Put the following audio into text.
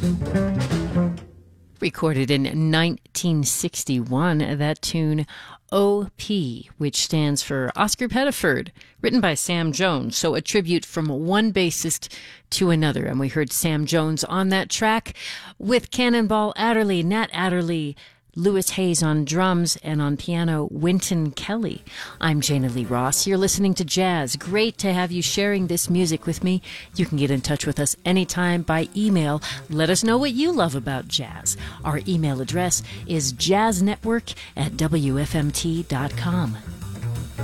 Recorded in 1961, that tune O.P., which stands for Oscar Pettiford, written by Sam Jones, so a tribute from one bassist to another. And we heard Sam Jones on that track with Cannonball Adderley, Nat Adderley, Lewis Hayes on drums, and on piano, Wynton Kelly. I'm Jana Lee Ross. You're listening to Jazz. Great to have you sharing this music with me. You can get in touch with us anytime by email. Let us know what you love about jazz. Our email address is jazznetwork@wfmt.com.